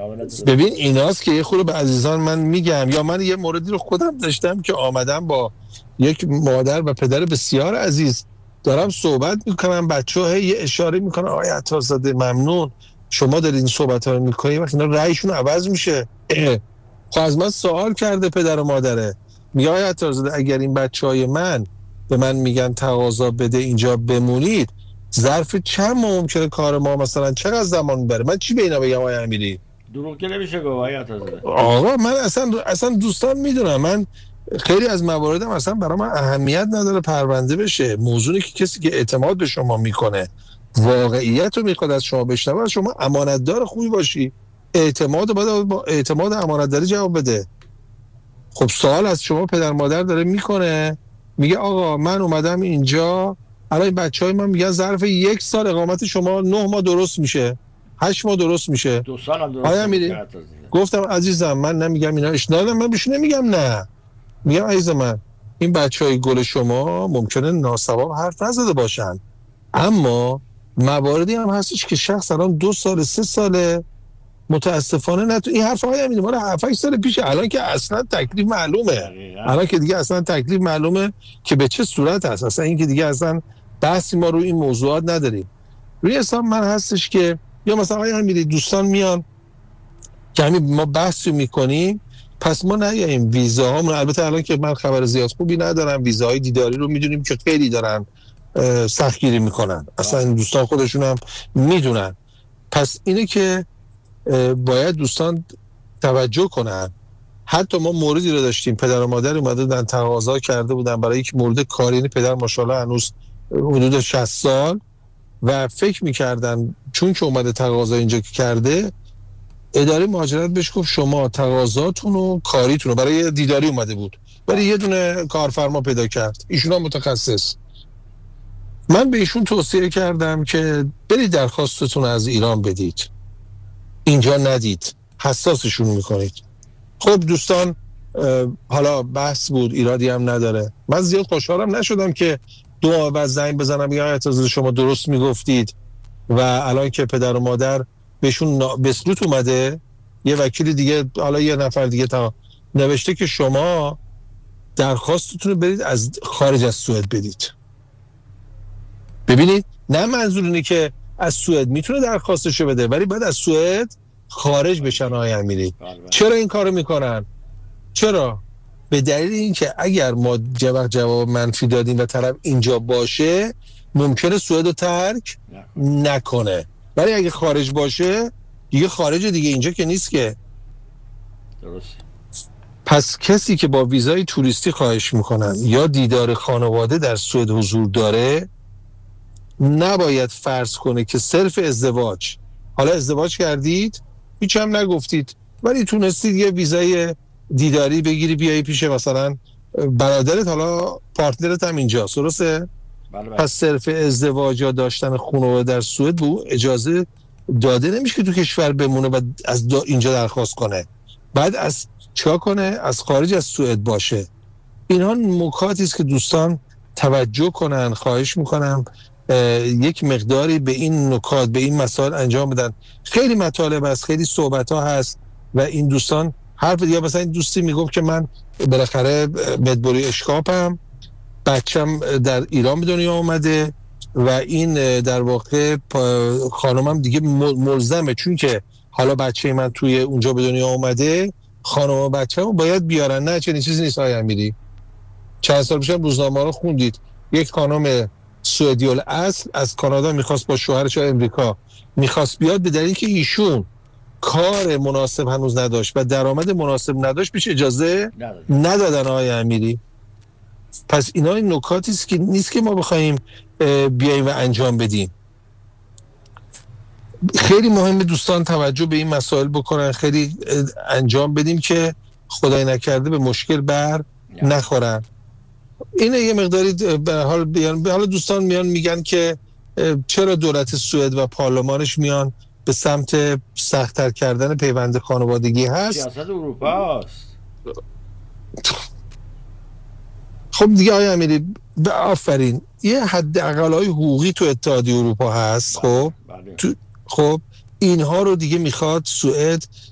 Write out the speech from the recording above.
ببین ایناست که یه خورده به عزیزان من میگم، یا من یه موردی رو خودم داشتم که آمدم با یک مادر و پدر بسیار عزیز دارم صحبت میکنم، بچه‌ها یه اشاره میکنن آقای عطارزاده ممنون شما دارید این صحبت ها رو میکنید، وقتی اینا رأیشون عوض میشه. خب از من سوال کرده پدر و مادره، میگه آقای عطارزاده اگر این بچهای من به من میگن تقاضا بده اینجا بمونید، ظرف چند ماه ممکنه کار ما مثلا چقدر زمان میبره؟ من چی به اینا بگم آقای امیری؟ دروغ که نمیشه گفت آقای عطارزاده. آقا من اصلا دوستان میدونم، من خیلی از مواردم اصلا برای من اهمیت نداره پرونده بشه. موضوعی که کسی که اعتماد به شما میکنه واقعیت رو میخواد از شما بشنوه، شما امانتدار خوبی باشی، اعتماد باید با اعتماد امانتداری جواب بده. خب سوال از شما پدر مادر داره میکنه، میگه آقا من اومدم اینجا الان بچهای من میگن ظرف 1 سال اقامت شما 9 ماه درست میشه، 8 ماه درست میشه، 2 سال هم درست میشه. گفتم عزیزم من نمیگم اینا اشتباهه، من بهشون نمیگم نه، میگم عزیز من این بچهای گل شما ممکنه ناسواب حرف نزده باشن، اما مواردی هم هستش که شخص الان 2 سال 3 ساله متاسفانه نه تو این حرف های همینه مال 7 سال پیشه، الان که اصلا تکلیف معلومه، الان که دیگه اصلا تکلیف معلومه که به چه صورت هست، اصلا این که دیگه اصلا بحثی ما رو این موضوعات نداریم. روی حساب من هستش که یا مثلا آیا میری دوستان میان که همین ما بحثی میکنیم، پس ما نیاییم ویزاهامون، البته الان که من خبر زیاد خوبی ندارم، ویزاهای دیداری رو میدونیم که خیلی دارن سختگیری میکنن، اصلا این دوستان خودشون هم میدونن. پس اینه که باید دوستان توجه کنن. حتی ما موردی رو داشتیم پدر و مادر اومده بودن تقاضا کرده بودن برای یک مورد کاری، یعنی پدر ماشاءالله هنوز حدود 60 سال و فکر میکردن چون که اومده تقاضا اینجا کرده، اداره مهاجرت بهش گفت شما تقاضاتون و کاریتون رو برای دیداری اومده بود، برای یه دونه کارفرما پیدا کرد، ایشون هم متخصص. من به ایشون توصیه کردم که برید درخواستتون از ایران بدید، اینجا ندید، حساسشون میکنید. خب دوستان حالا بحث بود، ایرادی هم نداره. من زیاد خوشحالم نشدم که 2 ماه بعد زنگ بزنم یا اعتراض شما درست میگفتید و الان که پدر و مادر بهشون بسلوت اومده، یه وکیل دیگه حالا یه نفر دیگه تا نوشته که شما درخواستتون رو برید از خارج از سوئد بدید. ببینید نه منظور اینه که از سوئد میتونه درخواستشو بده ولی بعد از سوئد خارج بشن آقای امیری. چرا این کارو میکنن؟ چرا؟ به دلیل اینکه اگر ما جواب منفی دادیم و طرف اینجا باشه ممکنه سوئد رو ترک نکنه، ولی اگه خارج باشه دیگه خارج دیگه، اینجا که نیست که. درست. پس کسی که با ویزای توریستی خواهش میکنن یا دیدار خانواده در سوئد حضور داره نباید فرض کنه که صرف ازدواج، حالا ازدواج کردید هیچ هم نگفتید ولی تونستید یه ویزای دیداری بگیری بیایی پیش مثلا برادرت، حالا پارتنرت هم اینجاست، درسته؟ بله. پس صرف ازدواج یا داشتن خانواده در سوئد به اجازه داده نمیشه که تو کشور بمونه و از اینجا درخواست کنه، بعد از چا کنه؟ از خارج از سوئد باشه. اینها نکاتی است که دوستان توجه کنن، خواهش میکنم یک مقداری به این نکات، به این مسائل انجام بدن. خیلی مطالب هست، خیلی صحبت ها هست و این دوستان حرف دیگه. مثلا این دوستی میگفت که من بالاخره مدبری اشکاپم، بچم در ایران به دنیا اومده و این در واقع خانمم دیگه ملزمه چون که حالا بچه من توی اونجا به دنیا اومده، خانم و بچه‌مو باید بیارن. نه چنین چیزی نیست آقای امیری. چند سال پیش روزنامه رو خوندید یک خانم سوئدی الاصل از کانادا میخواست با شوهرش امریکا میخواست بیاد، به دلیلی که ایشون کار مناسب هنوز نداشت و درآمد مناسب نداشت بهش اجازه ندادن آقای امیری. پس اینا این نکاتی است که نیست که ما بخوایم بیاییم و انجام بدیم. خیلی مهمه دوستان توجه به این مسائل بکنن، خیلی انجام بدیم که خدای نکرده به مشکل بر نخورن. اینه یه مقداری به حال دوستان میان میگن که چرا دولت سوئد و پارلمانش میان به سمت سخت‌تر کردن پیوند خانوادگی هست. سیاست اروپا است. خب دیگه آقای امیری آفرین، یه حد اقلای حقوقی تو اتحادیه اروپا هست. خب خب اینها رو دیگه میخواد سوئد